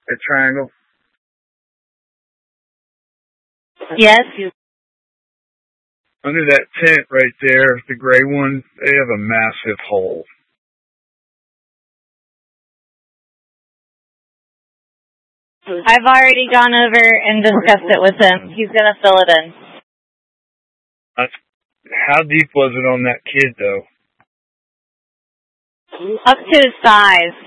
A triangle? Yes. Under that tent right there, the gray one, they have a massive hole. I've already gone over and discussed it with him. He's going to fill it in. How deep was it on that kid, though? Up to his thighs.